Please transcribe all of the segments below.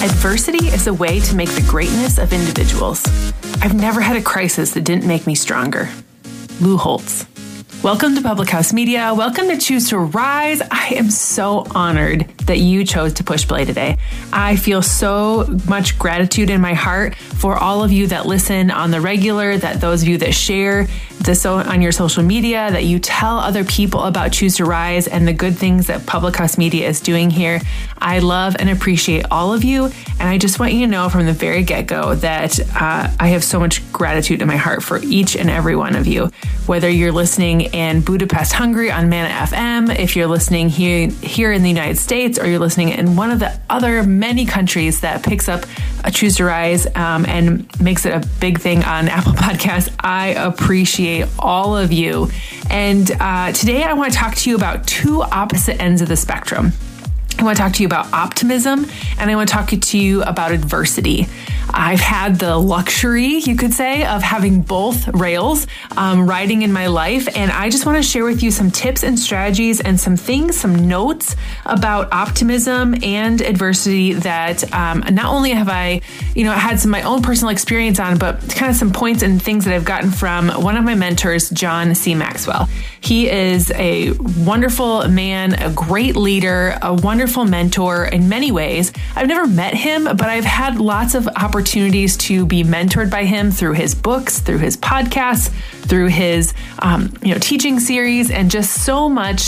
Adversity is a way to make the greatness of individuals. I've never had a crisis that didn't make me stronger. Lou Holtz. Welcome to Public House Media. Welcome to Choose to Rise. I am so honored that you chose to push play today. I feel so much gratitude in my heart for all of you that listen on the regular, that those of you that share this on your social media, that you tell other people about Choose to Rise and the good things that Public House Media is doing here. I love and appreciate all of you. And I just want you to know from the very get-go that I have so much gratitude in my heart for each and every one of you. Whether you're listening in Budapest, Hungary on Mana FM, if you're listening here in the United States, or you're listening in one of the other many countries that picks up a Choose to Rise and makes it a big thing on Apple Podcasts, I appreciate all of you. And today I want to talk to you about two opposite ends of the spectrum. I want to talk to you about optimism, and I want to talk to you about adversity. I've had the luxury, you could say, of having both rails riding in my life, and I just want to share with you some tips and strategies and some things, some notes about optimism and adversity that not only have I, had some of my own personal experience on, but kind of some points and things that I've gotten from one of my mentors, John C. Maxwell. He is a wonderful man, a great leader, a wonderful mentor in many ways. I've never met him, but I've had lots of opportunities to be mentored by him through his books, through his podcasts, through his teaching series, and just so much.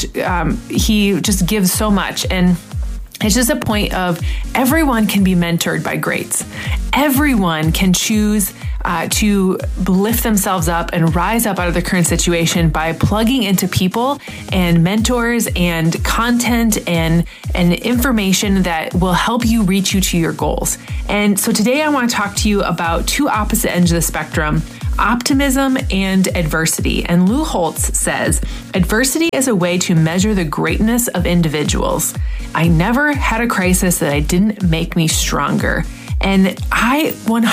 He just gives so much. And it's just a point of everyone can be mentored by greats. Everyone can choose to lift themselves up and rise up out of their current situation by plugging into people and mentors and content and information that will help you reach you to your goals. And so today I want to talk to you about two opposite ends of the spectrum: optimism and adversity. And Lou Holtz says, adversity is a way to measure the greatness of individuals. I never had a crisis that didn't make me stronger. And I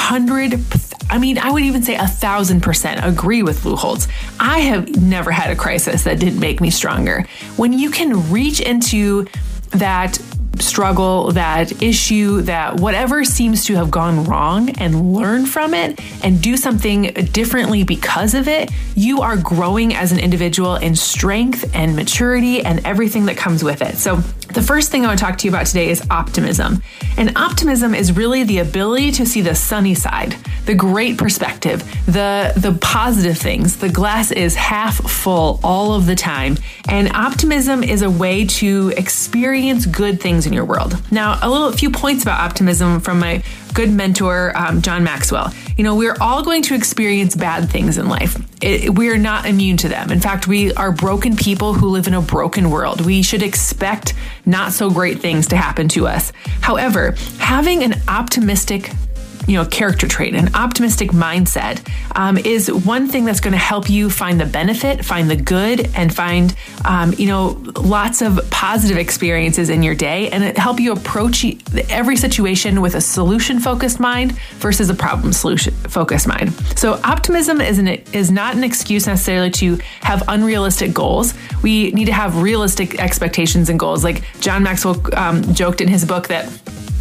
would even say 1,000% agree with Lou Holtz. I have never had a crisis that didn't make me stronger. When you can reach into that struggle, that issue, that whatever seems to have gone wrong, and learn from it and do something differently because of it, you are growing as an individual in strength and maturity and everything that comes with it. So the first thing I want to talk to you about today is optimism. And optimism is really the ability to see the sunny side, the great perspective, the positive things. The glass is half full all of the time. And optimism is a way to experience good things in your world. Now, a few points about optimism from my good mentor, John Maxwell. We're all going to experience bad things in life. We are not immune to them. In fact, we are broken people who live in a broken world. We should expect not so great things to happen to us. However, having an optimistic character trait, an optimistic mindset is one thing that's going to help you find the benefit, find the good, and find, lots of positive experiences in your day, and it help you approach every situation with a solution-focused mind versus a problem-solution-focused mind. So optimism is not an excuse necessarily to have unrealistic goals. We need to have realistic expectations and goals. Like John Maxwell joked in his book that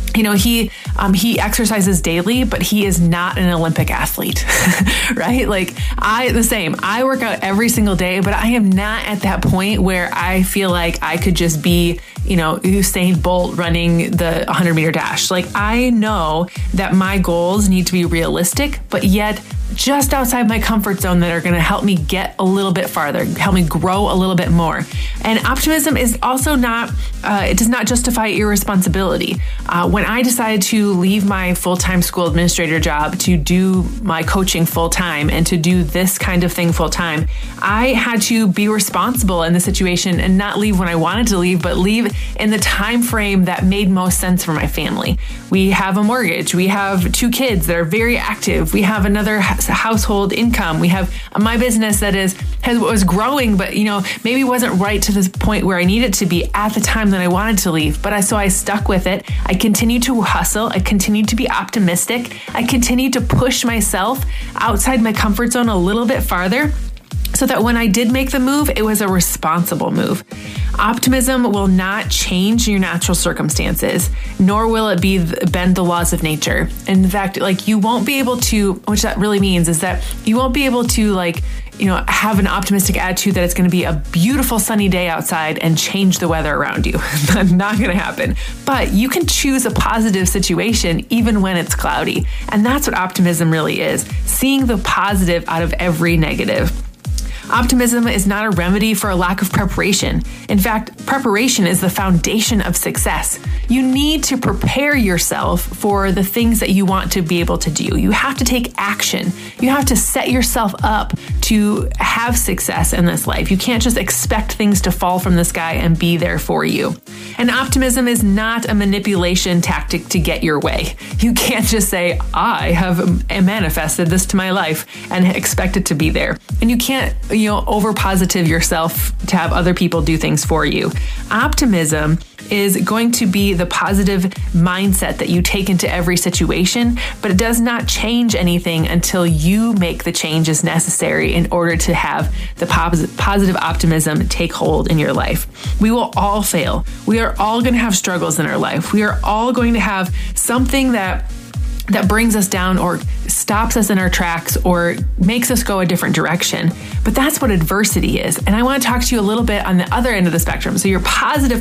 he exercises daily, but he is not an Olympic athlete, right? Like I work out every single day, but I am not at that point where I feel like I could just be, Usain Bolt running the 100-meter dash. Like I know that my goals need to be realistic, but yet just outside my comfort zone that are going to help me get a little bit farther, help me grow a little bit more. And optimism is also it does not justify irresponsibility. When I decided to leave my full-time school administrator job to do my coaching full-time and to do this kind of thing full-time, I had to be responsible in the situation and not leave when I wanted to leave, but leave in the time frame that made most sense for my family. We have a mortgage. We have 2 kids that are very active. We have another household income. We have my business that was growing, but maybe wasn't right to this point where I needed to be at the time that I wanted to leave. But I stuck with it. I continued to hustle. I continued to be optimistic. I continued to push myself outside my comfort zone a little bit farther, so that when I did make the move, it was a responsible move. Optimism will not change your natural circumstances, nor will it bend the laws of nature. In fact, you won't be able to, which that really means is that you won't be able to have an optimistic attitude that it's going to be a beautiful sunny day outside and change the weather around you. That's not going to happen. But you can choose a positive situation even when it's cloudy. And that's what optimism really is, seeing the positive out of every negative. Optimism is not a remedy for a lack of preparation. In fact, preparation is the foundation of success. You need to prepare yourself for the things that you want to be able to do. You have to take action. You have to set yourself up to have success in this life. You can't just expect things to fall from the sky and be there for you. And optimism is not a manipulation tactic to get your way. You can't just say, I have manifested this to my life and expect it to be there. And you can't over positive yourself to have other people do things for you. Optimism is going to be the positive mindset that you take into every situation, but it does not change anything until you make the changes necessary in order to have the positive optimism take hold in your life. We will all fail. We are all going to have struggles in our life. We are all going to have something that brings us down or stops us in our tracks or makes us go a different direction. But that's what adversity is. And I want to talk to you a little bit on the other end of the spectrum. So you're positive,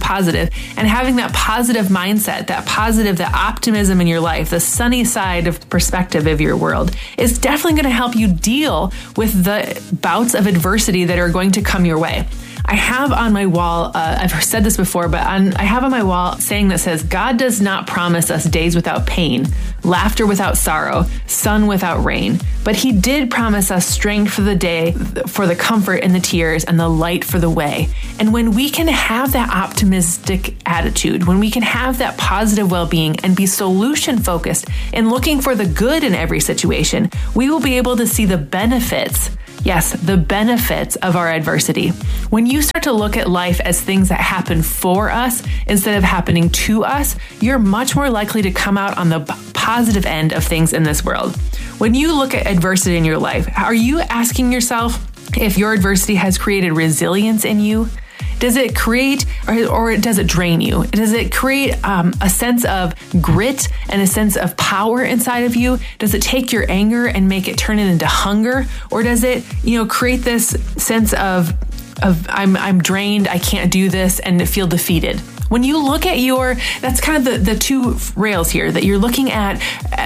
and having that positive mindset, that optimism in your life, the sunny side of perspective of your world is definitely going to help you deal with the bouts of adversity that are going to come your way. I have on my wall, I've said this before, but I have on my wall saying that says, God does not promise us days without pain, laughter without sorrow, sun without rain, but he did promise us strength for the day, for the comfort in the tears, and the light for the way. And when we can have that optimistic attitude, when we can have that positive well-being and be solution focused and looking for the good in every situation, we will be able to see the benefits. Yes, the benefits of our adversity. When you start to look at life as things that happen for us instead of happening to us, you're much more likely to come out on the positive end of things in this world. When you look at adversity in your life, are you asking yourself if your adversity has created resilience in you? Does it create or does it drain you? Does it create a sense of grit and a sense of power inside of you? Does it take your anger and make it turn it into hunger? Or does it, create this sense of I'm drained, I can't do this, and feel defeated? When you look at that's kind of the two rails here, that you're looking at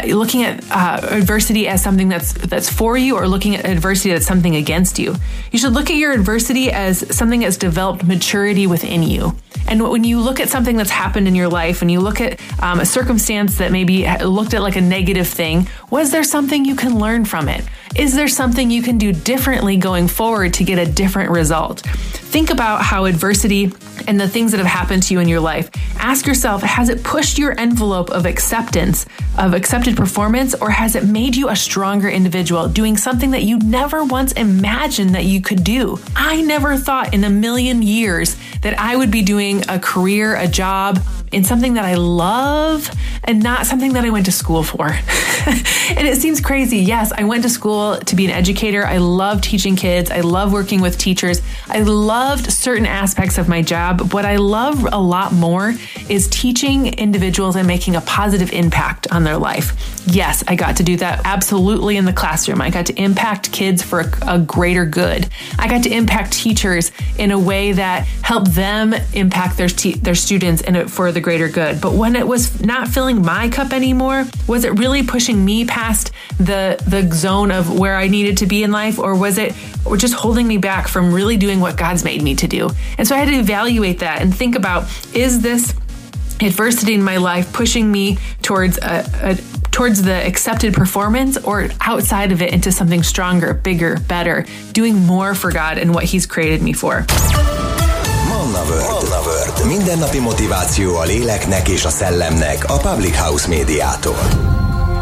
adversity as something that's for you, or looking at adversity that's something against you. You should look at your adversity as something that's developed maturity within you. And when you look at something that's happened in your life, and you look at a circumstance that maybe looked at like a negative thing, was there something you can learn from it? Is there something you can do differently going forward to get a different result? Think about how adversity and the things that have happened to you in your life. Ask yourself, has it pushed your envelope of acceptance, of accepted performance, or has it made you a stronger individual, doing something that you never once imagined that you could do? I never thought in a million years that I would be doing a career, a job in something that I love and not something that I went to school for. And it seems crazy. Yes, I went to school to be an educator. I love teaching kids. I love working with teachers. I loved certain aspects of my job. What I love a lot more is teaching individuals and making a positive impact on their life. Yes, I got to do that absolutely in the classroom. I got to impact kids for a greater good. I got to impact teachers in a way that helped them impact their students for the greater good. But when it was not filling my cup anymore, was it really pushing me past the zone of where I needed to be in life, or was it just holding me back from really doing what God's made me to do? And so I had to evaluate that and think about, is this adversity in my life pushing me towards the accepted performance, or outside of it into something stronger, bigger, better, doing more for God and what He's created me for? Manna World. Mindennapi motiváció a léleknek és a szellemnek a Public House Médiától.